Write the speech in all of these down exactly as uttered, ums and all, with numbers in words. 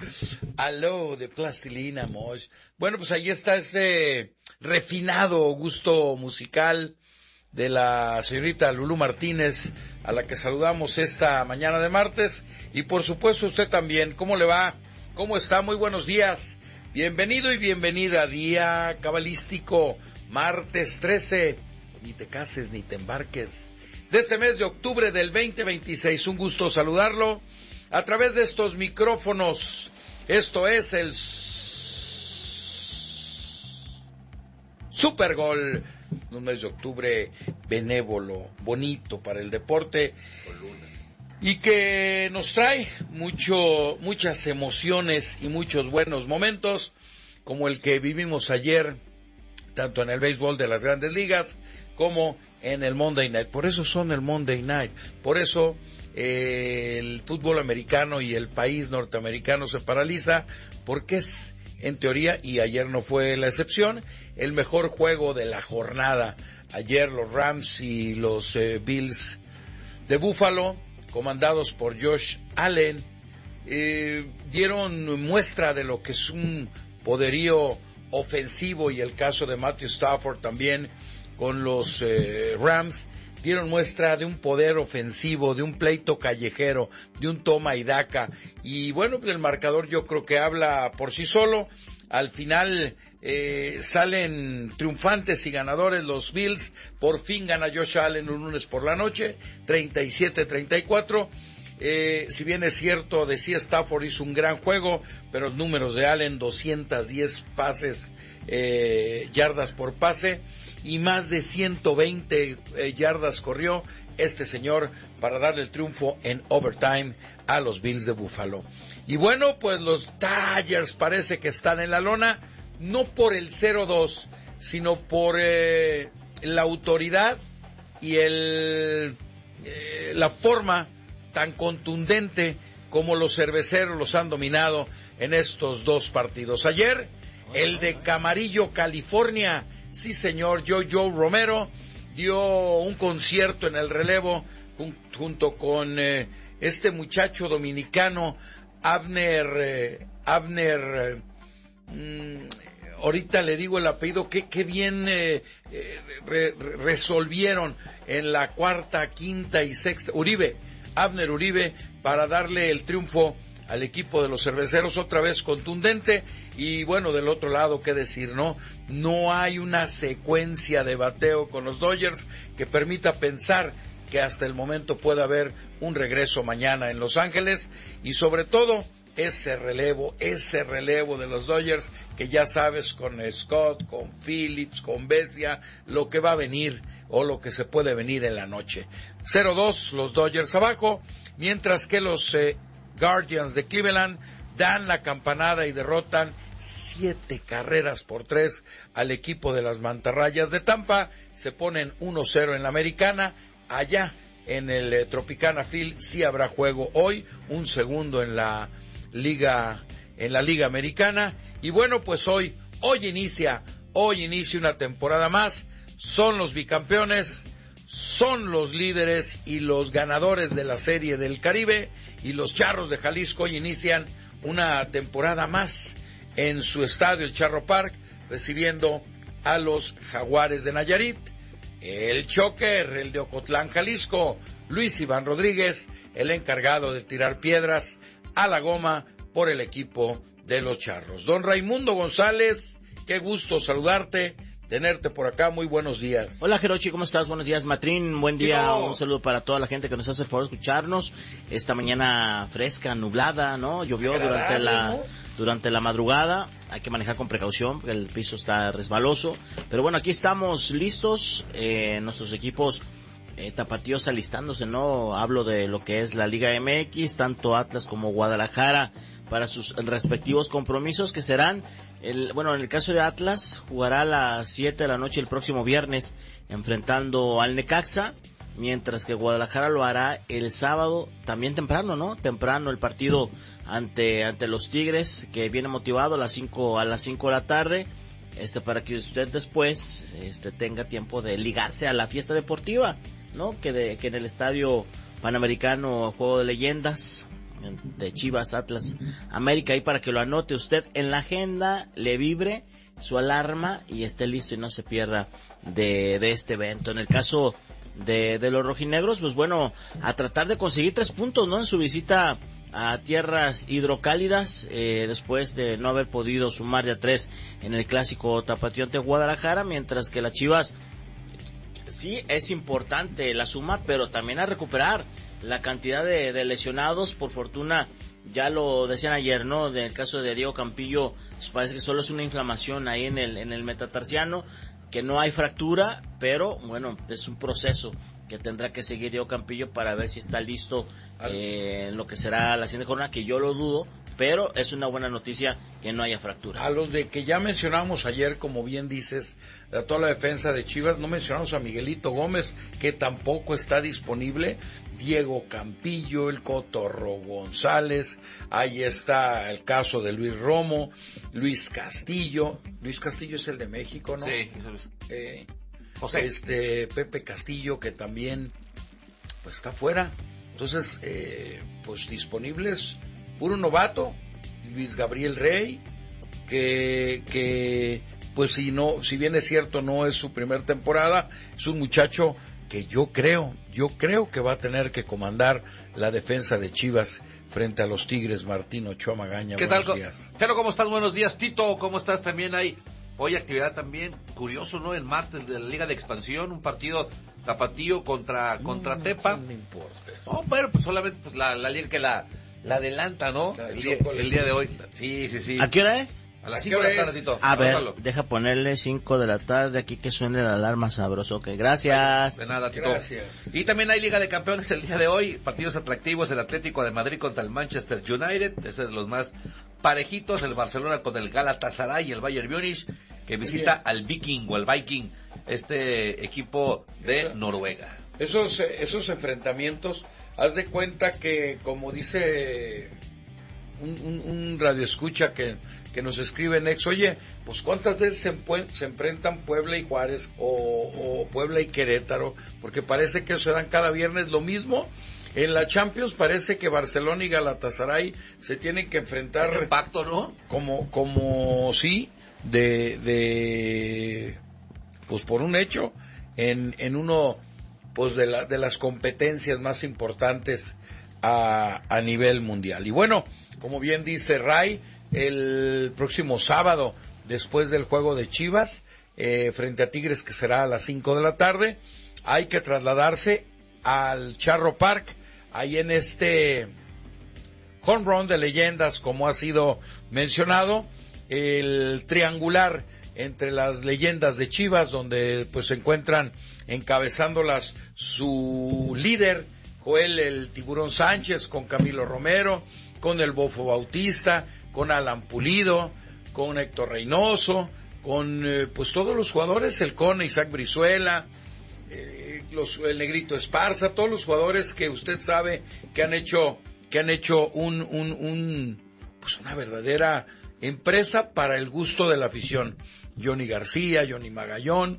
Aló, de plastilina, Mosh. Bueno, pues ahí está ese refinado gusto musical de la señorita Lulú Martínez, a la que saludamos esta mañana de martes. Y por supuesto usted también. ¿Cómo le va? ¿Cómo está? Muy buenos días. Bienvenido y bienvenida. Día cabalístico, martes trece. Ni te cases ni te embarques. De este mes de octubre del veinte veintiséis. Un gusto saludarlo a través de estos micrófonos. Esto es el Super Gol. Un mes de octubre benévolo, bonito para el deporte y que nos trae mucho, muchas emociones y muchos buenos momentos, como el que vivimos ayer, tanto en el béisbol de las Grandes Ligas como en el Monday Night. Por eso son el Monday Night, por eso eh, el fútbol americano y el país norteamericano se paraliza, porque es, en teoría, y ayer no fue la excepción, el mejor juego de la jornada. Ayer los Rams y los eh, Bills de Buffalo, comandados por Josh Allen, eh, dieron muestra de lo que es un poderío ofensivo, y el caso de Matthew Stafford también con los eh, Rams, dieron muestra de un poder ofensivo, de un pleito callejero, de un toma y daca. Y bueno, el marcador yo creo que habla por sí solo. Al final eh, salen triunfantes y ganadores los Bills. Por fin gana Josh Allen un lunes por la noche, treinta y siete treinta y cuatro. Eh, si bien es cierto, decía Stafford hizo un gran juego, pero los números de Allen, doscientos diez pases, eh, yardas por pase, y más de ciento veinte eh, yardas corrió este señor para darle el triunfo en overtime a los Bills de Buffalo. Y bueno, pues los Tigers parece que están en la lona, no por el cero dos, sino por eh, la autoridad y el eh, la forma tan contundente como los cerveceros los han dominado en estos dos partidos. Ayer, el de Camarillo, California, sí señor, Jojo Romero dio un concierto en el relevo jun- junto con eh, este muchacho dominicano, Abner, eh, Abner, eh, mmm, ahorita le digo el apellido, qué, qué bien eh, eh, re, re, resolvieron en la cuarta, quinta y sexta, Uribe, Abner Uribe, para darle el triunfo al equipo de los cerveceros, otra vez contundente. Y bueno, del otro lado, qué decir, ¿no? No hay una secuencia de bateo con los Dodgers que permita pensar que hasta el momento puede haber un regreso mañana en Los Ángeles, y sobre todo ese relevo, ese relevo de los Dodgers, que ya sabes, con Scott, con Phillips, con Becia, lo que va a venir o lo que se puede venir en la noche. cero dos los Dodgers abajo, mientras que los eh, Guardians de Cleveland dan la campanada y derrotan siete carreras por tres al equipo de las Mantarrayas de Tampa. Se ponen uno cero en la Americana. Allá en el eh, Tropicana Field sí habrá juego hoy, un segundo en la liga en la Liga Americana. Y bueno, pues hoy hoy inicia hoy inicia una temporada más. Son los bicampeones, son los líderes y los ganadores de la Serie del Caribe, y los Charros de Jalisco hoy inician una temporada más en su estadio, el Charro Park, recibiendo a los Jaguares de Nayarit. El choker, el de Ocotlán, Jalisco, Luis Iván Rodríguez, el encargado de tirar piedras a la goma por el equipo de los Charros. Don Raimundo González, qué gusto saludarte, tenerte por acá, muy buenos días. Hola Jerochi, ¿cómo estás? Buenos días, Matrín, buen día, no. Un saludo para toda la gente que nos hace el favor de escucharnos. Esta mañana fresca, nublada, ¿no? Llovió durante la ¿no? durante la madrugada, hay que manejar con precaución, porque el piso está resbaloso, pero bueno, aquí estamos listos, eh, nuestros equipos eh, tapatíos alistándose, ¿no? Hablo de lo que es la Liga M X, tanto Atlas como Guadalajara, para sus respectivos compromisos, que serán, el, bueno, en el caso de Atlas, jugará a las siete de la noche el próximo viernes, enfrentando al Necaxa, mientras que Guadalajara lo hará el sábado, también temprano, ¿no? Temprano el partido ante ante los Tigres, que viene motivado a las cinco a las cinco de la tarde, este para que usted después este tenga tiempo de ligarse a la fiesta deportiva, ¿no? Que de que en el Estadio Panamericano Juego de Leyendas, de Chivas, Atlas, América, ahí para que lo anote usted en la agenda, le vibre su alarma y esté listo y no se pierda de, de este evento. En el caso de, de los rojinegros, pues bueno, a tratar de conseguir tres puntos, ¿no? En su visita a tierras hidrocálidas, eh, después de no haber podido sumar de a tres en el clásico tapatío ante Guadalajara, mientras que las Chivas, sí es importante la suma, pero también a recuperar la cantidad de, de lesionados. Por fortuna, ya lo decían ayer, ¿no? En el caso de Diego Campillo, pues parece que solo es una inflamación ahí en el, en el metatarsiano, que no hay fractura, pero bueno, es un proceso que tendrá que seguir Diego Campillo para ver si está listo eh, en lo que será la siguiente jornada, que yo lo dudo, pero es una buena noticia que no haya fractura. A los de que ya mencionamos ayer, como bien dices, a toda la defensa de Chivas, no mencionamos a Miguelito Gómez, que tampoco está disponible, Diego Campillo, el Cotorro González, ahí está el caso de Luis Romo, Luis Castillo, Luis Castillo es el de México, ¿no? Sí, eso es. Eh, José. Este, Pepe Castillo, que también pues está fuera, entonces eh, pues disponibles puro novato, Luis Gabriel Rey, que que pues si no, si bien es cierto no es su primer temporada, es un muchacho que yo creo, yo creo que va a tener que comandar la defensa de Chivas frente a los Tigres. Martín Ochoa Magaña, ¿qué buenos tal? días. Hello, ¿cómo estás? Buenos días, Tito, ¿cómo estás? También hay hoy actividad también, curioso, ¿no? El martes de la Liga de Expansión, un partido tapatío contra contra no, Tepa. No me importa. No, pero pues solamente pues la, la liga que la, la adelanta, ¿no? La El día, el día de hoy. Sí, sí, sí. ¿A qué hora es? A las cinco de la tarde, Tito. A ver, Anótalo. deja ponerle cinco de la tarde aquí que suene la alarma sabroso. Ok, gracias. De nada, Tito. Gracias. Y también hay Liga de Campeones el día de hoy. Partidos atractivos: el Atlético de Madrid contra el Manchester United. Ese es de los más parejitos. El Barcelona con el Galatasaray y el Bayern Múnich, que visita al Viking o al Viking, este equipo de Noruega. Esos, esos enfrentamientos, haz de cuenta que, como dice un, un, un radioescucha que, que nos escribe en Ex, oye, pues cuántas veces se, se enfrentan Puebla y Juárez o, o Puebla y Querétaro, porque parece que se dan cada viernes lo mismo. En la Champions parece que Barcelona y Galatasaray se tienen que enfrentar. Un pacto, ¿no? Como, como sí, de, de, pues por un hecho, en, en uno, pues de la, de las competencias más importantes a, a nivel mundial. Y bueno, como bien dice Ray, el próximo sábado, después del juego de Chivas, eh, frente a Tigres, que será a las cinco de la tarde, hay que trasladarse al Charro Park, ahí en este home run de leyendas, como ha sido mencionado, el triangular entre las leyendas de Chivas, donde pues se encuentran encabezándolas su líder, Joel el Tiburón Sánchez, con Camilo Romero, con el Bofo Bautista, con Alan Pulido, con Héctor Reynoso, con eh, pues todos los jugadores, el Cone, Isaac Brizuela, eh, los, el Negrito Esparza, todos los jugadores que usted sabe que han hecho, que han hecho un, un, un pues una verdadera empresa para el gusto de la afición. Johnny García, Johnny Magallón,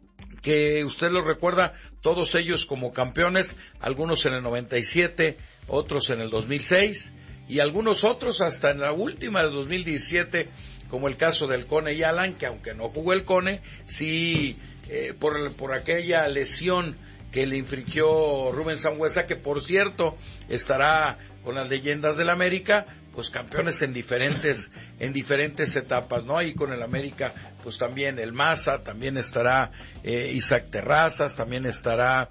que usted lo recuerda, todos ellos como campeones, algunos en el noventa y siete, otros en el dos mil seis, y algunos otros hasta en la última del dos mil diecisiete, como el caso del Cone y Alan, que aunque no jugó el Cone, sí, eh, por, por aquella lesión que le infringió Rubén Sambuesa, que por cierto estará con las leyendas del América, pues campeones en diferentes en diferentes etapas, ¿no? Ahí con el América, pues también el Maza, también estará eh, Isaac Terrazas, también estará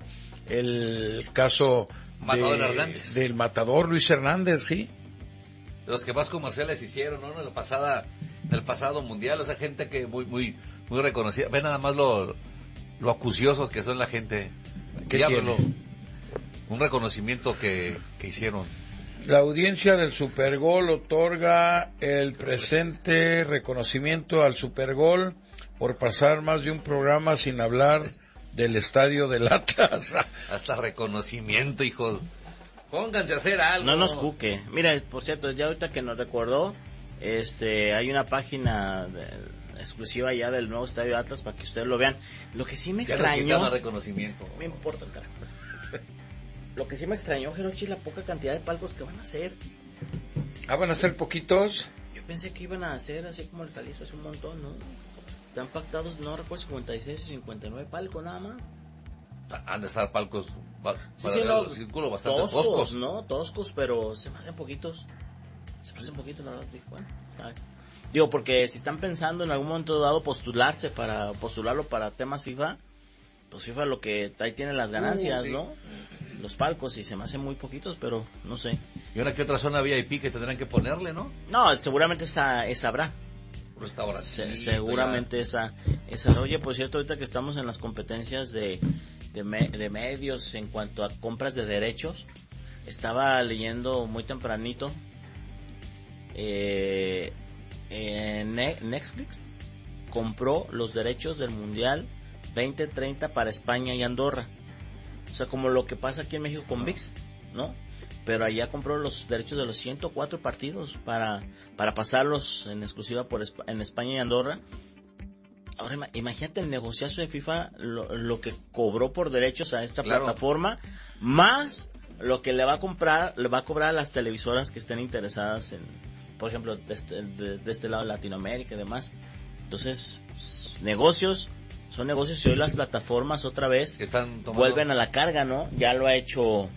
el caso Matador de, Hernández. del Matador Luis Hernández, sí. Los que más comerciales hicieron, ¿no? En el pasada, en el pasado mundial, o sea, gente que muy, muy, muy reconocida. Ve nada más lo, lo acuciosos que son la gente. ¿Qué Diablo, tiene? un reconocimiento que, que hicieron. La audiencia del Supergol otorga el presente reconocimiento al Supergol por pasar más de un programa sin hablar del estadio del Atlas. Hasta reconocimiento, hijos. Pónganse a hacer algo. No nos cuque. Mira, por cierto, ya ahorita que nos recordó, este, hay una página de, exclusiva ya del nuevo estadio Atlas para que ustedes lo vean. Lo que sí me ya extrañó. No reconocimiento. Me importa el carajo. lo que sí me extrañó, Jerochi, es la poca cantidad de palcos que van a hacer. Ah, van a ser poquitos. Yo pensé que iban a hacer así como el Jalisco, es un montón, ¿no? Están pactados, no recuerdo, cincuenta y seis y cincuenta y nueve palcos nada más. Han de estar palcos ba- Sí, para sí, el no, círculo bastante toscos, toscos. ¿no? Toscos, pero se me hacen poquitos. Se me hacen poquitos, la verdad. Dije, bueno, ay. Digo, porque si están pensando en algún momento dado postularse para postularlo para temas FIFA, pues FIFA lo que ahí tiene las ganancias, Uh, sí. ¿no? Los palcos, y se me hacen muy poquitos, pero no sé. Y ahora que otra zona V I P que tendrán que ponerle, ¿no? No, seguramente esa, esa habrá. Restaurante. Se, seguramente esa, esa. Oye, por cierto, ahorita que estamos en las competencias de, de, me, de medios en cuanto a compras de derechos, estaba leyendo muy tempranito eh, en Netflix compró los derechos del Mundial veinte treinta para España y Andorra. O sea, como lo que pasa aquí en México con V I X, ¿no? Pero allá compró los derechos de los ciento cuatro partidos para para pasarlos en exclusiva por Esp- en España y Andorra. Ahora ima- imagínate el negociazo de FIFA, lo, lo que cobró por derechos a esta Claro. plataforma, más lo que le va a comprar, le va a cobrar a las televisoras que estén interesadas en, por ejemplo, de este, de, de este lado de Latinoamérica y demás. Entonces, negocios, son negocios, y hoy las plataformas otra vez Que están tomando... vuelven a la carga, ¿no? Ya lo ha hecho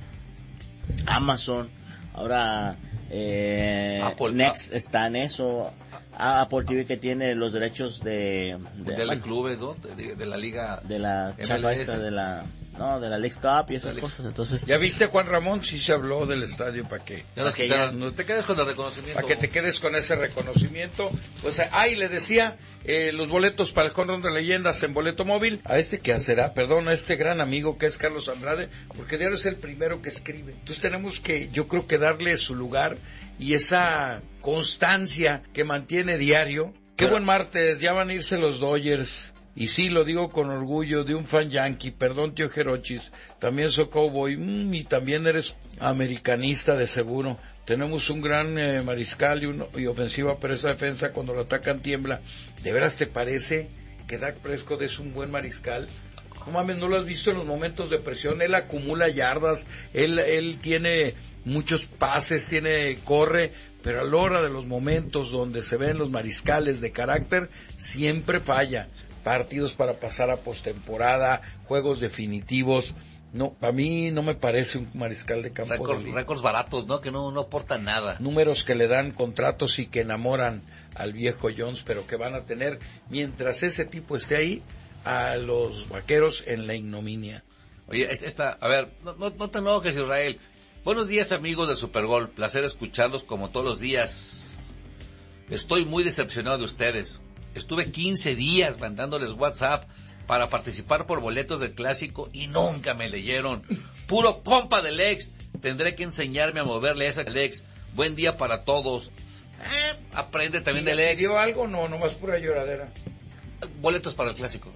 Amazon, ahora eh, Apple, Next está en eso, a- Apple T V que tiene los derechos de de, Mundial de bueno, clubes, ¿no? De, de la liga... de la M L chapa S. esta de la no de la Leagues Cup y esas La Leagues- cosas. Entonces, ¿Ya viste, Juan Ramón? Sí se habló del estadio para que... Ya nos Ok, quitaron. ya. No te quedes con el reconocimiento. Para que te quedes con ese reconocimiento. Pues ahí le decía, eh, los boletos para el Cóndor de Leyendas en boleto móvil. A este que hacerá, perdón, a este gran amigo que es Carlos Andrade, porque diario es el primero que escribe. Entonces tenemos que, yo creo que darle su lugar y esa constancia que mantiene diario. Qué Pero- buen martes, ya van a irse los Dodgers. Y sí, lo digo con orgullo de un fan yankee, perdón tío Jerochis, también soy cowboy, mm, y también eres americanista de seguro. Tenemos un gran eh, mariscal y, un, y ofensiva, pero esa defensa cuando lo atacan tiembla. ¿De veras te parece que Dak Prescott es un buen mariscal? No mames, ¿no lo has visto en los momentos de presión? Él acumula yardas, él, él tiene muchos pases, tiene, corre, pero a la hora de los momentos donde se ven los mariscales de carácter, siempre falla. Partidos para pasar a postemporada, juegos definitivos. No, a mí no me parece un mariscal de campo. Récords, de liga. récords baratos, ¿no? Que no, no aportan nada. Números que le dan contratos y que enamoran al viejo Jones, pero que van a tener, mientras ese tipo esté ahí, a los vaqueros en la ignominia. Oye, es- esta, a ver, no, no, no te enojes, Israel. Buenos días, amigos del Supergol. Placer escucharlos como todos los días. Estoy muy decepcionado de ustedes. Estuve quince días mandándoles WhatsApp para participar por boletos del clásico y nunca me leyeron. Puro compa del ex. Tendré que enseñarme a moverle a esa del ex. Buen día para todos. Eh, aprende también del ex. ¿Dio algo? No, nomás pura lloradera. Boletos para el clásico.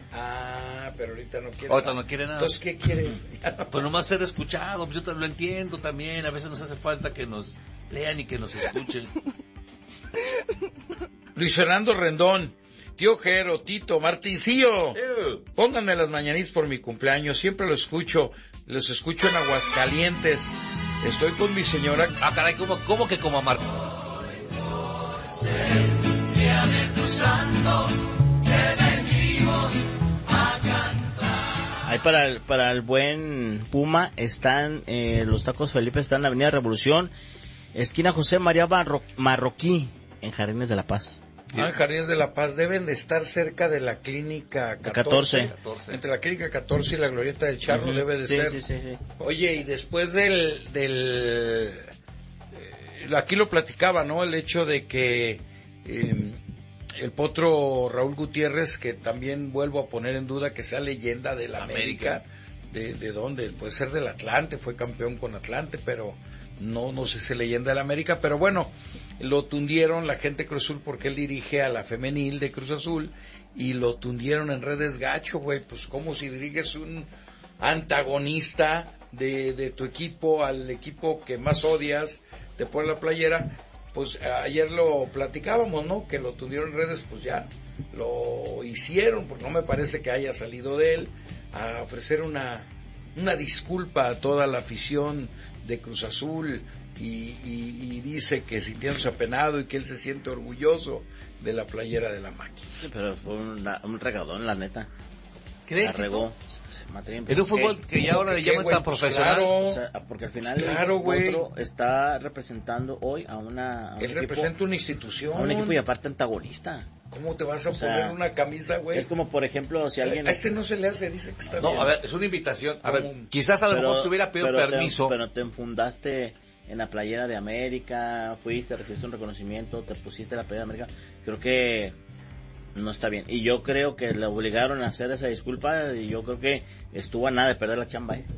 Ah, pero ahorita no quiere Ahorita nada. no quiere nada. Entonces, ¿qué quieres? Pues nomás ser escuchado, yo te lo entiendo también, a veces nos hace falta que nos lean y que nos escuchen. Luis Fernando Rendón, tío Jero, Tito, Martincillo, Eh, pónganme las mañanitas por mi cumpleaños, siempre lo escucho, los escucho en Aguascalientes, estoy con mi señora. Ah, caray, ¿cómo, cómo que como a Martín? ahí para el, para el buen Puma están eh, los tacos Felipe, están en la Avenida Revolución, esquina José María Marro- Marroquí, en Jardines de la Paz. Ah, en Jardines de la Paz deben de estar cerca de la clínica catorce, catorce. entre la clínica catorce y la Glorieta del Charro. Ujú. Debe de Sí, ser. sí, sí, sí. Oye, y después del, del eh, aquí lo platicaba, ¿no? El hecho de que eh, el potro Raúl Gutiérrez, que también vuelvo a poner en duda que sea leyenda del América, de, de dónde, puede ser del Atlante, fue campeón con Atlante, pero no, no sé si es leyenda del América, pero bueno, lo tundieron la gente de Cruz Azul porque él dirige a la femenil de Cruz Azul y lo tundieron en redes gacho, güey, pues como si diriges un antagonista de, de tu equipo al equipo que más odias, te pone la playera. Pues ayer lo platicábamos, ¿no? Que lo tuvieron en redes, pues ya lo hicieron, porque no me parece que haya salido de él a ofrecer una una disculpa a toda la afición de Cruz Azul y, y, y dice que sintiéndose apenado y que él se siente orgulloso de la playera de la Máquina. Sí, pero fue un, un regadón, la neta. ¿Crees? La regó. En un fútbol que ya ahora le llaman tan profesional. Claro, o sea, porque al final claro, el otro está representando hoy a una... A un Él equipo, representa una institución. A un equipo y aparte antagonista. ¿Cómo te vas a o poner sea, una camisa, güey? Es como, por ejemplo, si alguien... A este no se le hace, dice que está no, bien. No, a ver, es una invitación. A ver, ¿Cómo? quizás a lo pero, mejor se hubiera pedido pero permiso. Te, pero te enfundaste en la playera de América, fuiste, recibiste un reconocimiento, te pusiste la playera de América. Creo que no está bien. Y yo creo que le obligaron a hacer esa disculpa y yo creo que estuvo a nada de perder la chamba, ¿eh?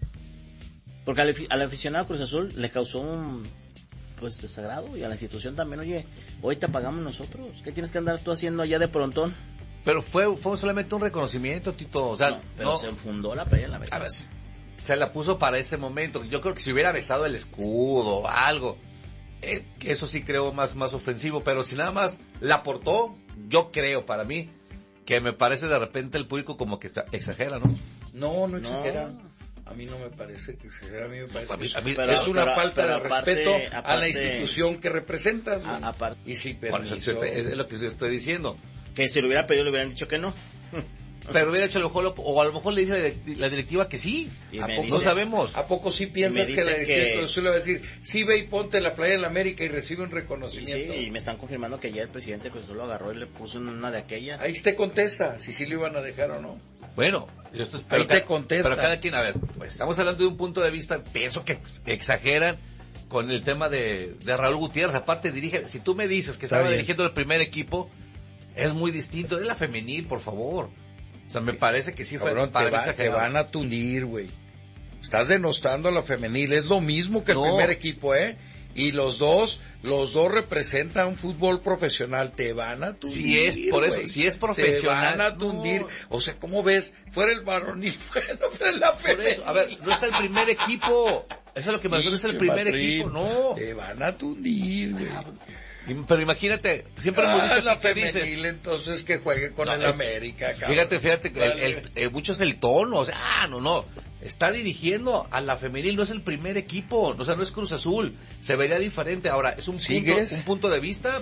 Porque al, al aficionado Cruz Azul le causó un pues desagrado y a la institución también, oye, hoy te pagamos nosotros, ¿qué tienes que andar tú haciendo allá de prontón? Pero fue fue solamente un reconocimiento, Tito, o sea, no, pero no, se enfundó la playera de la América. A ver, se la puso para ese momento. Yo creo que si hubiera besado el escudo o algo, eh, eso sí creo más, más ofensivo, pero si nada más la aportó, yo creo para mí que me parece de repente el público como que exagera, ¿no? No, no exagera. No. A mí no me parece que exagera, a mí me parece A mí- que a mí- pero, es una pero- falta pero de aparte- respeto a aparte- la institución que representas, güey. A- aparte, Y sí, Por eso permiso. te- es lo que yo estoy diciendo. que si lo hubiera pedido le hubieran dicho que no. Pero hubiera hecho a lo mejor, lo- o a lo mejor le dice la direct- la directiva que sí. Y ¿A me poco No dice- sabemos. ¿A poco sí piensas me que la dice directiva que- de Cruz Azul le va a decir, sí ve y ponte la playa de la América y recibe un Y, sí, reconocimiento? y me están confirmando que ayer el presidente Cruz Azul lo agarró y le puso en una de aquellas. Ahí te contesta si sí lo iban a dejar o no. Bueno, yo estoy, Ahí ca- te contesta. Pero cada quien, a ver, pues estamos hablando de un punto de vista, pienso que exageran con el tema de, de Raúl Gutiérrez. Aparte dirige, si tú me dices que Está estaba bien. dirigiendo el primer equipo, es muy distinto. Es la femenil, por favor. O sea, me parece que sí fue Cabrón, te, para mí va- te exagerado. van a tundir, güey. Estás denostando a la femenil, es lo mismo que el No. primer equipo, ¿eh? Y los dos, los dos representan un fútbol profesional, te van a tundir. Si es, por eso, güey. si es profesional. Te van a tundir. No. O sea, ¿cómo ves? Fuera el varonil, bueno, pero la Por femenil. eso, a ver, no está el primer equipo. Eso es lo que me refiero, no es el Pinche primer Matrín, equipo, no. Te van a tundir, güey. Y- Pero imagínate, siempre hemos Ah, dicho la que dices, femenil, entonces que juegue con No, el es- América, cabrón. fíjate, fíjate, que el- Vale. el- eh, mucho es el tono, o sea, ah, no, no, está dirigiendo a la femenil, no es el primer equipo, o sea, no es Cruz Azul, se vería diferente. Ahora, es un punto, ¿Sigues? un punto de vista,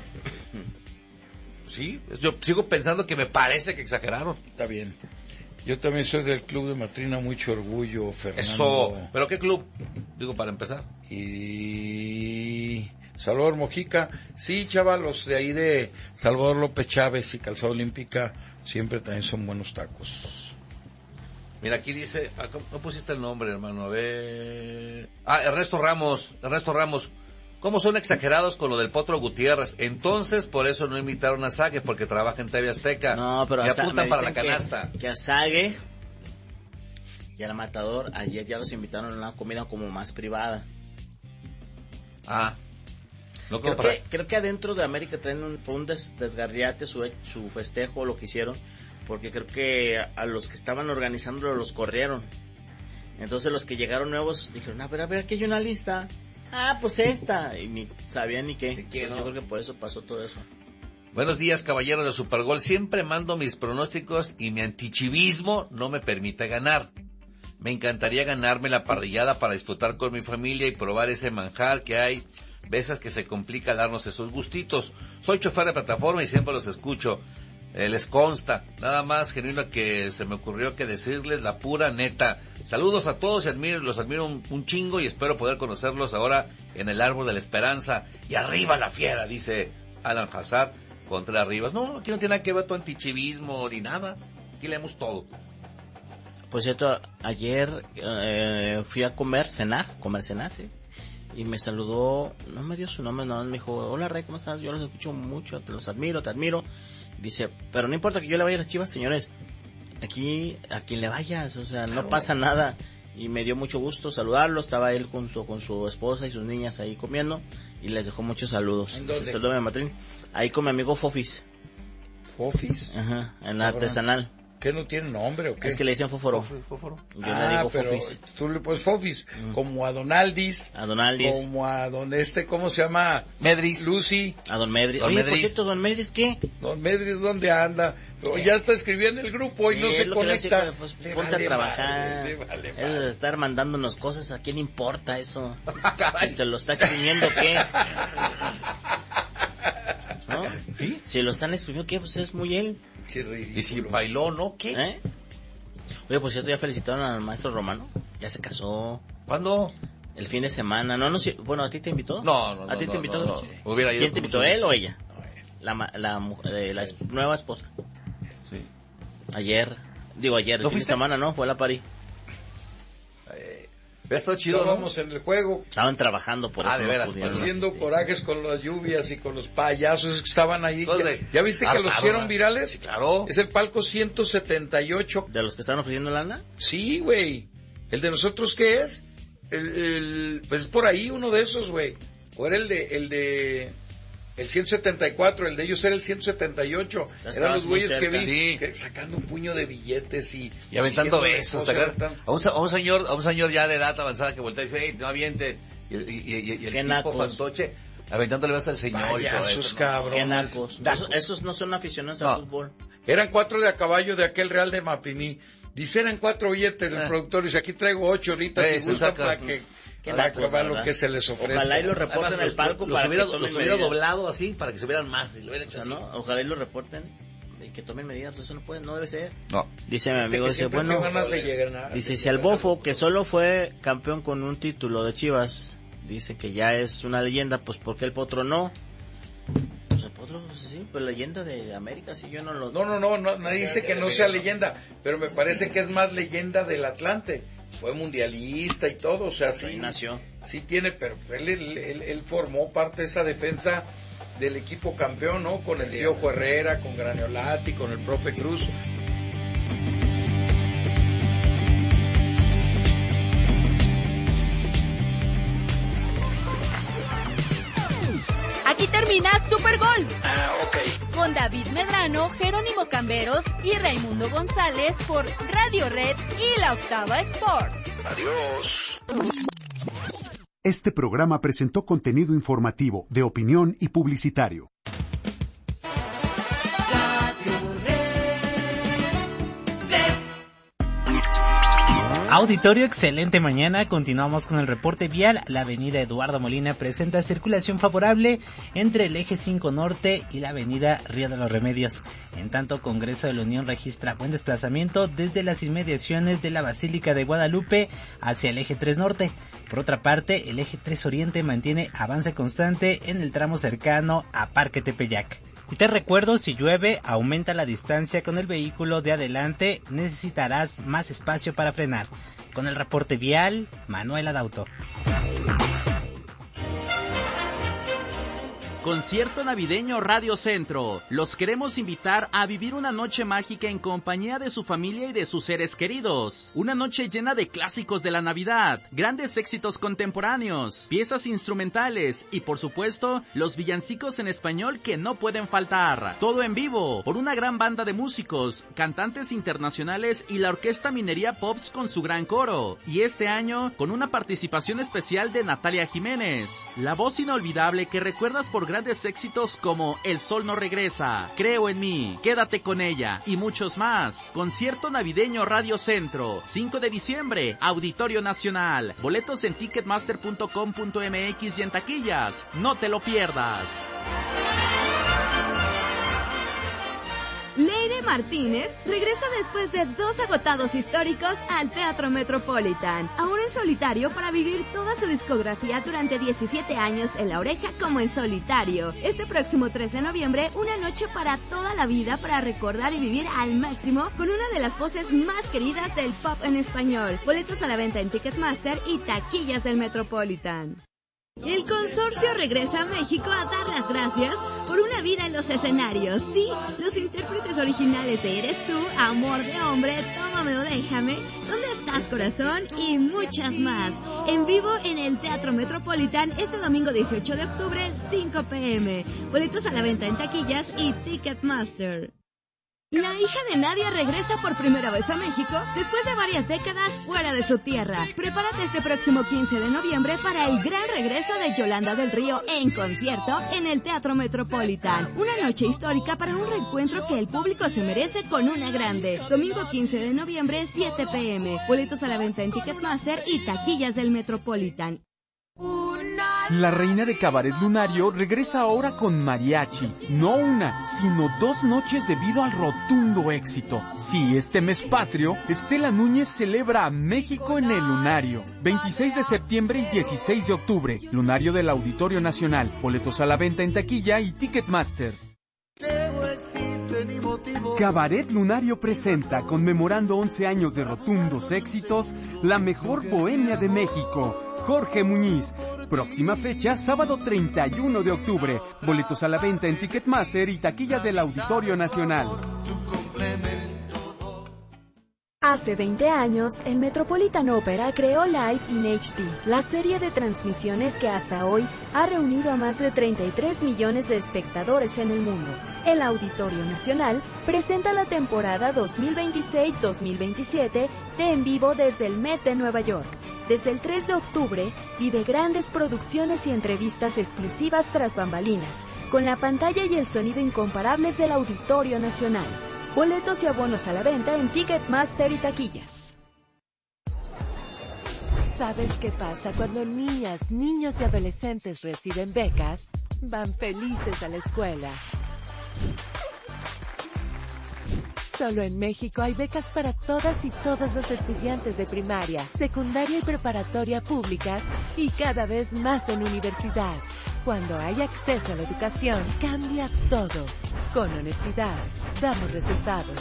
sí, yo sigo pensando que me parece que exageraron. Está bien. Yo también soy del club de Matrina, mucho orgullo, Fernando. Eso, pero ¿qué club? Digo, para empezar. Y Salvador Mojica, sí, chavalos de ahí de Salvador López Chávez y Calzada Olímpica, siempre también son buenos tacos. Mira, aquí dice, ah, ¿cómo- no pusiste el nombre, hermano? A ver. Ah, Ernesto Ramos, Ernesto Ramos. ¿Cómo son exagerados con lo del Potro Gutiérrez? Entonces, por eso no invitaron a Sague, porque trabaja en T V Azteca. No, pero y a Sa- apuntan me para la dicen que- canasta. Que, a Sague y al Matador ayer ya los invitaron a una comida como más privada. Ah. No Creo como para... que, creo que adentro de América traen un, fue un des- desgarriate su, su festejo, lo que hicieron, porque creo que a, a los que estaban organizándolo los corrieron. Entonces los que llegaron nuevos dijeron, a ver, a ver, aquí hay una lista. Ah, pues esta. Y ni sabían ni qué. ¿De quién, Yo no? creo que por eso pasó todo eso. Buenos días, caballeros de Supergol. Siempre mando mis pronósticos y mi antichivismo no me permite ganar. Me encantaría ganarme la parrillada para disfrutar con mi familia y probar ese manjar que hay veces que se complica darnos esos gustitos. Soy chofer de plataforma y siempre los escucho. Eh, les consta, nada más genuino que se me ocurrió que decirles la pura neta. Saludos a todos y admiro, los admiro un, un chingo y espero poder conocerlos ahora en el Árbol de la Esperanza. Y arriba la fiera, dice Alan Hazard contra Rivas. No, aquí no tiene nada que ver tu antichivismo ni nada. Aquí leemos todo. Por cierto, ayer eh, fui a comer, cenar, comer, cenar, sí. Y me saludó, no me dio su nombre, no, me dijo, hola Rey, ¿cómo estás? Yo los escucho mucho, te los admiro, te admiro. Dice, pero no importa que yo le vaya a las Chivas, señores, aquí a quien le vayas, o sea, Claro. no pasa nada. Y me dio mucho gusto saludarlo, estaba él con su, con su esposa y sus niñas ahí comiendo, y les dejó muchos saludos. ¿En dónde? Salúdame, Matrín. Ahí con mi amigo Fofis, ¿Fofis? ajá, en la Cabrón. artesanal. ¿Qué no tiene nombre o qué? Es que le dicen Fósforo. Yo ah, le digo pero Fofis. tú le pones Fofis, Mm. como a Donaldis, A Donaldis, como a don este, ¿cómo se llama? Medris. Lucy. a Don Medris. Don Oye, por Medris. cierto, Don Medris, ¿qué? Don Medris, ¿dónde anda? Sí. Ya está escribiendo el grupo y sí, no se conecta. Que, pues, ponte vale a trabajar. Madre, vale madre. Es de estar mandándonos cosas. ¿A quién importa eso? Si se lo está exprimiendo, ¿qué? ¿No? ¿Sí? Si lo están exprimiendo, ¿qué? Pues es muy él. Qué ridículo. Y si bailó, ¿no? ¿Qué? ¿Eh? Oye, por cierto, ya felicitaron al maestro Romano. Ya se casó. ¿Cuándo? El fin de semana. No, no, sí. Bueno, ¿a ti te invitó? No, no, no. ¿A ti no, te invitó? No, no, no. Hubiera ido. ¿Quién te invitó, él o ella? La, la, la, eh, la nueva esposa. Sí. Ayer, digo ayer, el fin de semana, ¿no? Fue a la París. Eh, está chido, ¿no? Vamos en el juego. Estaban trabajando por ah, eso. de veras, no haciendo asistir. Corajes con las lluvias y con los payasos que estaban ahí. ¿Ya, ¿Ya viste ah, que los claro, hicieron virales? Sí, claro. Es el palco ciento setenta y ocho. ¿De los que estaban ofreciendo lana? Sí, güey. ¿El de nosotros qué es? El, el, pues por ahí uno de esos, güey. O era el de, el de, el ciento setenta y cuatro, el de ellos era el ciento setenta y ocho. Eran los güeyes que vi, sí. que sacando un puño de billetes y... Y aventando besos. Tan... A, un, a un señor, a un señor ya de edad avanzada que voltea y dice, hey, no aviente. Y, y, y, y el tipo nacos. Fantoche, aventándole besos al señor. Payasos, y todo eso, cabrón. Qué nacos. Esos, esos no son aficionados no. al fútbol. Eran cuatro de a caballo de aquel Real de Mapimí. Dice, eran cuatro billetes del ah. productor. Dice, aquí traigo ocho ahorita, si gustan para que... Para acabar lo que se les ofrece. Ojalá y lo reporten en el palco los, para los que los hubiera doblado así para que se vieran más y lo hubieran hecho o sea, así. ¿No? Ojalá y lo reporten y que tomen medidas. Eso no puede, no debe ser. No. Dice mi amigo, dice, bueno, a, dice si al Bofo, que solo fue campeón con un título de Chivas, dice que ya es una leyenda, pues ¿por qué el Potro no? Pues el Potro, sí, pues leyenda de América, si yo no lo... No, no, no, no nadie dice que no sea leyenda, pero me parece que es más leyenda del Atlante. Fue mundialista y todo, o sea, sí, ahí nació. Sí tiene, pero él, él, él, él formó parte de esa defensa del equipo campeón, ¿no? Con el Piojo Herrera, con Graniolati, con el profe Cruz. Aquí termina Super Gol. Ah, ok. Con David Medrano, Jerónimo Camberos y Raimundo González por Radio Red y La Octava Sports. Adiós. Este programa presentó contenido informativo, de opinión y publicitario. Auditorio, excelente mañana. Continuamos con el reporte vial. La avenida Eduardo Molina presenta circulación favorable entre el eje cinco Norte y la avenida Río de los Remedios. En tanto, Congreso de la Unión registra buen desplazamiento desde las inmediaciones de la Basílica de Guadalupe hacia el eje tres Norte. Por otra parte, el eje tres Oriente mantiene avance constante en el tramo cercano a Parque Tepeyac. Y te recuerdo, si llueve, aumenta la distancia con el vehículo de adelante, necesitarás más espacio para frenar. Con el reporte vial, Manuel Adauto. Concierto navideño Radio Centro. Los queremos invitar a vivir una noche mágica en compañía de su familia y de sus seres queridos. Una noche llena de clásicos de la Navidad, grandes éxitos contemporáneos, piezas instrumentales y por supuesto, los villancicos en español que no pueden faltar. Todo en vivo, por una gran banda de músicos, cantantes internacionales y la Orquesta Minería Pops con su gran coro. Y este año, con una participación especial de Natalia Jiménez, la voz inolvidable que recuerdas por grandes éxitos como El Sol No Regresa, Creo en Mí, Quédate con Ella y muchos más. Concierto navideño Radio Centro, cinco de diciembre, Auditorio Nacional. Boletos en ticketmaster punto com punto m x y en taquillas. No te lo pierdas. Leire Martínez regresa después de dos agotados históricos al Teatro Metropolitan, ahora en solitario para vivir toda su discografía durante diecisiete años en La Oreja como en solitario. Este próximo tres de noviembre, una noche para toda la vida para recordar y vivir al máximo con una de las voces más queridas del pop en español. Boletos a la venta en Ticketmaster y taquillas del Metropolitan. El consorcio regresa a México a dar las gracias por una vida en los escenarios. Sí, los intérpretes originales de Eres Tú, Amor de Hombre, Tómame o Déjame, ¿Dónde estás, corazón? Y muchas más. En vivo en el Teatro Metropolitan este domingo dieciocho de octubre, cinco p m Boletos a la venta en taquillas y Ticketmaster. La hija de Nadia regresa por primera vez a México después de varias décadas fuera de su tierra. Prepárate este próximo quince de noviembre para el gran regreso de Yolanda del Río en concierto en el Teatro Metropolitan. Una noche histórica para un reencuentro que el público se merece con una grande. Domingo quince de noviembre, siete pe eme. Boletos a la venta en Ticketmaster y taquillas del Metropolitan. La reina de Cabaret Lunario regresa ahora con mariachi. No una, sino dos noches debido al rotundo éxito. Sí, este mes patrio, Estela Núñez celebra a México en el Lunario. veintiséis de septiembre y dieciséis de octubre. Lunario del Auditorio Nacional. Boletos a la venta en taquilla y Ticketmaster. Cabaret Lunario presenta, conmemorando once años de rotundos éxitos, la mejor bohemia de México. Jorge Muñiz. Próxima fecha, sábado treinta y uno de octubre. Boletos a la venta en Ticketmaster y taquilla del Auditorio Nacional. Hace veinte años, el Metropolitan Opera creó Live in H D, la serie de transmisiones que hasta hoy ha reunido a más de treinta y tres millones de espectadores en el mundo. El Auditorio Nacional presenta la temporada dos mil veintiséis dos mil veintisiete de En Vivo desde el Met de Nueva York. Desde el tres de octubre, vive grandes producciones y entrevistas exclusivas tras bambalinas, con la pantalla y el sonido incomparables del Auditorio Nacional. Boletos y abonos a la venta en Ticketmaster y taquillas. ¿Sabes qué pasa cuando niñas, niños y adolescentes reciben becas? Van felices a la escuela. Solo en México hay becas para todas y todos los estudiantes de primaria, secundaria y preparatoria públicas y cada vez más en universidad. Cuando hay acceso a la educación, cambia todo. Con honestidad, damos resultados.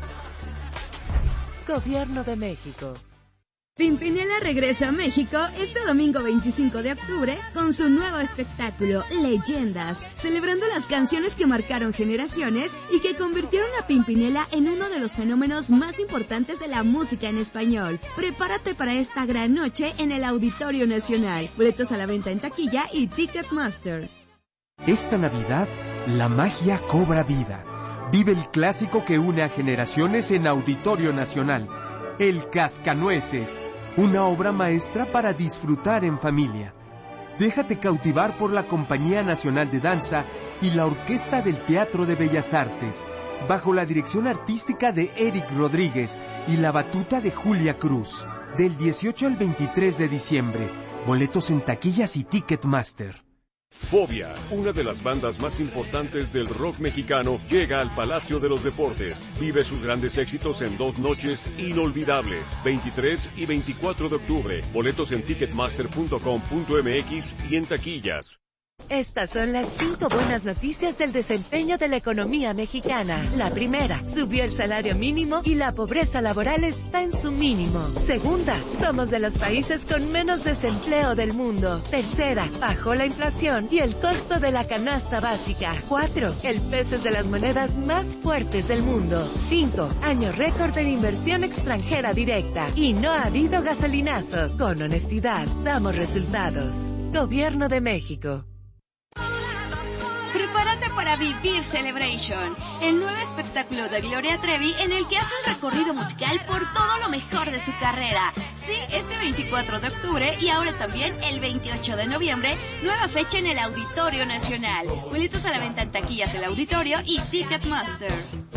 Gobierno de México. Pimpinela regresa a México este domingo veinticinco de octubre con su nuevo espectáculo, Leyendas, celebrando las canciones que marcaron generaciones y que convirtieron a Pimpinela en uno de los fenómenos más importantes de la música en español. Prepárate para esta gran noche en el Auditorio Nacional. Boletos a la venta en taquilla y Ticketmaster. Esta Navidad, la magia cobra vida. Vive el clásico que une a generaciones en Auditorio Nacional. El Cascanueces, una obra maestra para disfrutar en familia. Déjate cautivar por la Compañía Nacional de Danza y la Orquesta del Teatro de Bellas Artes, bajo la dirección artística de Eric Rodríguez y la batuta de Julia Cruz. Del dieciocho al veintitrés de diciembre. Boletos en taquillas y Ticketmaster. Fobia, una de las bandas más importantes del rock mexicano, llega al Palacio de los Deportes. Vive sus grandes éxitos en dos noches inolvidables, veintitrés y veinticuatro de octubre. Boletos en ticketmaster punto com punto m x y en taquillas. Estas son las cinco buenas noticias del desempeño de la economía mexicana. La primera, subió el salario mínimo y la pobreza laboral está en su mínimo. Segunda, somos de los países con menos desempleo del mundo. Tercera, bajó la inflación y el costo de la canasta básica. Cuatro, el peso es de las monedas más fuertes del mundo. Cinco, año récord en inversión extranjera directa. Y no ha habido gasolinazo. Con honestidad, damos resultados. Gobierno de México. Prepárate para vivir Celebration, el nuevo espectáculo de Gloria Trevi en el que hace un recorrido musical por todo lo mejor de su carrera. Sí, este veinticuatro de octubre y ahora también el veintiocho de noviembre, nueva fecha en el Auditorio Nacional. Boletos a la venta en taquillas del Auditorio y Ticketmaster.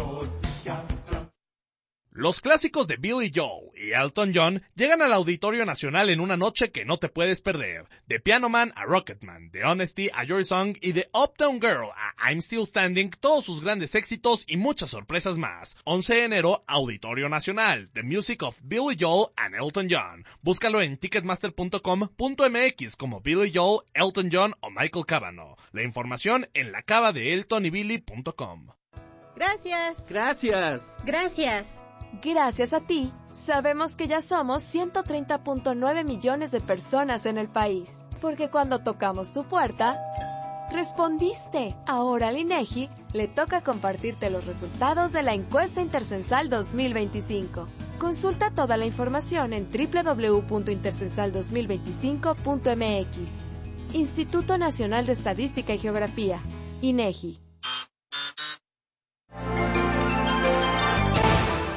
Los clásicos de Billy Joel y Elton John llegan al Auditorio Nacional en una noche que no te puedes perder. De Piano Man a Rocketman, de Honesty a Your Song y de Uptown Girl a I'm Still Standing, todos sus grandes éxitos y muchas sorpresas más. once de enero, Auditorio Nacional, The Music of Billy Joel and Elton John. Búscalo en ticketmaster punto com punto m x como Billy Joel, Elton John o Michael Cavanaugh. La información en la cava de elton y billy punto com. Gracias. Gracias. Gracias. Gracias a ti, sabemos que ya somos ciento treinta punto nueve millones de personas en el país. Porque cuando tocamos tu puerta, respondiste. Ahora al INEGI le toca compartirte los resultados de la encuesta Intercensal dos mil veinticinco. Consulta toda la información en doble u doble u doble u punto intercensal dos mil veinticinco punto m x. Instituto Nacional de Estadística y Geografía, INEGI.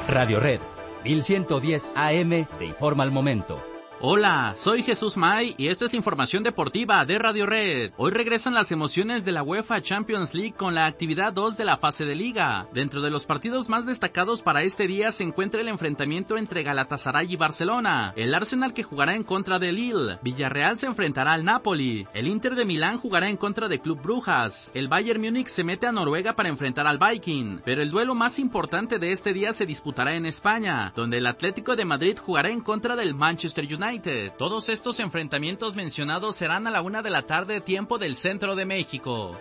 Radio Red, mil ciento diez A M, te informa al momento. Hola, soy Jesús May y esta es la información deportiva de Radio Red. Hoy regresan las emociones de la UEFA Champions League con la actividad dos de la fase de liga. Dentro de los partidos más destacados para este día se encuentra el enfrentamiento entre Galatasaray y Barcelona, el Arsenal que jugará en contra del Lille, Villarreal se enfrentará al Napoli, el Inter de Milán jugará en contra de Club Brujas, el Bayern Múnich se mete a Noruega para enfrentar al Viking, pero el duelo más importante de este día se disputará en España, donde el Atlético de Madrid jugará en contra del Manchester United. Todos estos enfrentamientos mencionados serán a la una de la tarde, tiempo del centro de México.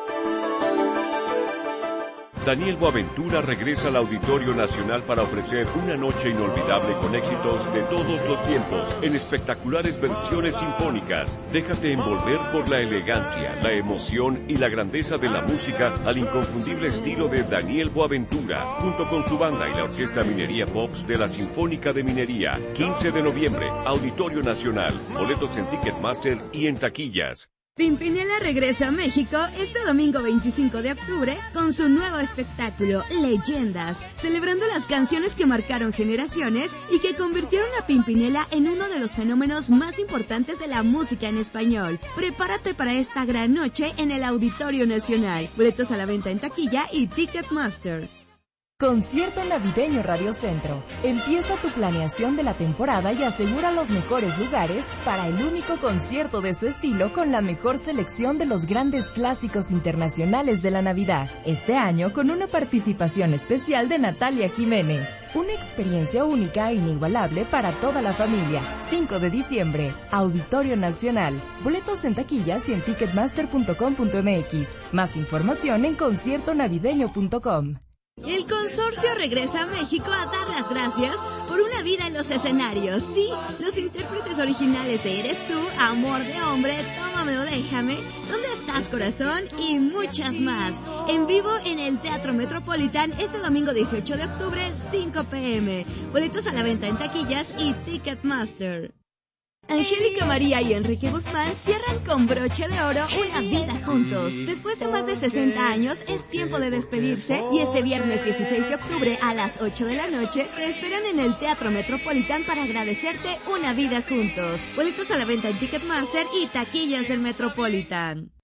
Daniel Boaventura regresa al Auditorio Nacional para ofrecer una noche inolvidable con éxitos de todos los tiempos, en espectaculares versiones sinfónicas. Déjate envolver por la elegancia, la emoción y la grandeza de la música al inconfundible estilo de Daniel Boaventura, junto con su banda y la Orquesta Minería Pops de la Sinfónica de Minería. quince de noviembre, Auditorio Nacional. Boletos en Ticketmaster y en taquillas. Pimpinela regresa a México este domingo veinticinco de octubre con su nuevo espectáculo, Leyendas, celebrando las canciones que marcaron generaciones y que convirtieron a Pimpinela en uno de los fenómenos más importantes de la música en español. Prepárate para esta gran noche en el Auditorio Nacional. Boletos a la venta en taquilla y Ticketmaster. Concierto Navideño Radio Centro. Empieza tu planeación de la temporada y asegura los mejores lugares para el único concierto de su estilo con la mejor selección de los grandes clásicos internacionales de la Navidad. Este año con una participación especial de Natalia Jiménez. Una experiencia única e inigualable para toda la familia. cinco de diciembre, Auditorio Nacional. Boletos en taquillas y en ticketmaster punto com punto m x. Más información en concierto navideño punto com. El consorcio regresa a México a dar las gracias por una vida en los escenarios. Sí, los intérpretes originales de Eres Tú, Amor de Hombre, Tómame o Déjame, ¿Dónde estás, corazón? Y muchas más. En vivo en el Teatro Metropolitan este domingo dieciocho de octubre, cinco p m. Boletos a la venta en taquillas y Ticketmaster. Angélica María y Enrique Guzmán cierran con broche de oro una vida juntos. Después de más de sesenta años, es tiempo de despedirse y este viernes dieciséis de octubre a las ocho de la noche te esperan en el Teatro Metropolitan para agradecerte una vida juntos. Boletos a la venta en Ticketmaster y taquillas del Metropolitan.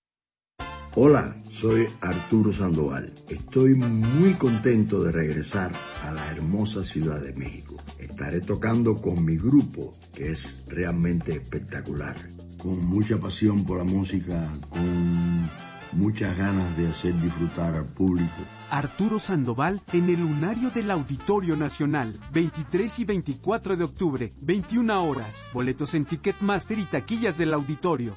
Hola, soy Arturo Sandoval. Estoy muy contento de regresar a la hermosa Ciudad de México. Estaré tocando con mi grupo, que es realmente espectacular. Con mucha pasión por la música, con muchas ganas de hacer disfrutar al público. Arturo Sandoval en el Lunario del Auditorio Nacional, veintitrés y veinticuatro de octubre, veintiuna horas. Boletos en Ticketmaster y taquillas del auditorio.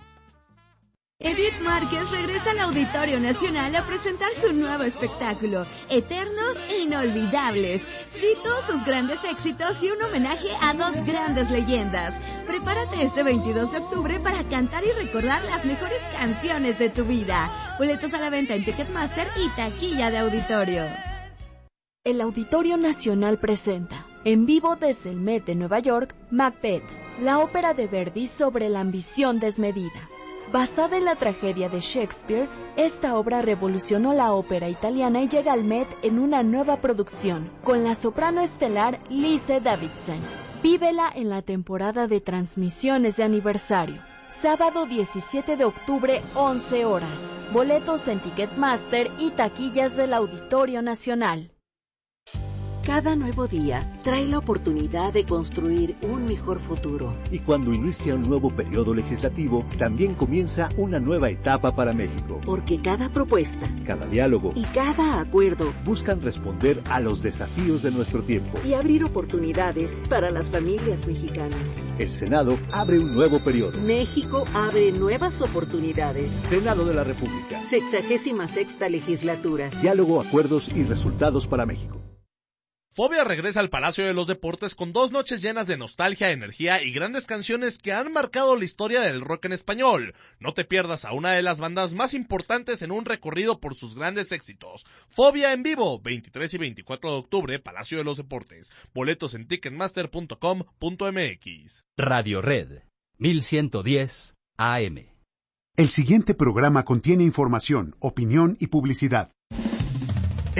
Edith Márquez regresa al Auditorio Nacional a presentar su nuevo espectáculo, Eternos e Inolvidables. Sí, todos sus grandes éxitos y un homenaje a dos grandes leyendas. Prepárate este veintidós de octubre para cantar y recordar las mejores canciones de tu vida. Boletos a la venta en Ticketmaster y taquilla de auditorio. El Auditorio Nacional presenta, en vivo desde el Met de Nueva York, Macbeth, la ópera de Verdi sobre la ambición desmedida. Basada en la tragedia de Shakespeare, esta obra revolucionó la ópera italiana y llega al Met en una nueva producción, con la soprano estelar Lise Davidson. Vívela en la temporada de transmisiones de aniversario. Sábado diecisiete de octubre, once horas. Boletos en Ticketmaster y taquillas del Auditorio Nacional. Cada nuevo día trae la oportunidad de construir un mejor futuro. Y cuando inicia un nuevo periodo legislativo, también comienza una nueva etapa para México. Porque cada propuesta, cada diálogo y cada acuerdo buscan responder a los desafíos de nuestro tiempo y abrir oportunidades para las familias mexicanas. El Senado abre un nuevo periodo. México abre nuevas oportunidades. Senado de la República. Sexagésima sexta legislatura. Diálogo, acuerdos y resultados para México. Fobia regresa al Palacio de los Deportes con dos noches llenas de nostalgia, energía y grandes canciones que han marcado la historia del rock en español. No te pierdas a una de las bandas más importantes en un recorrido por sus grandes éxitos. Fobia en vivo, veintitrés y veinticuatro de octubre, Palacio de los Deportes. Boletos en ticketmaster punto com punto m x. Radio Red, mil ciento diez A M. El siguiente programa contiene información, opinión y publicidad.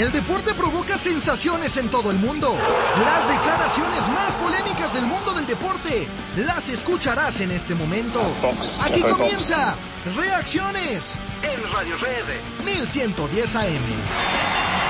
El deporte provoca sensaciones en todo el mundo. Las declaraciones más polémicas del mundo del deporte las escucharás en este momento. Aquí comienza Reacciones en Radio Red mil ciento diez A M.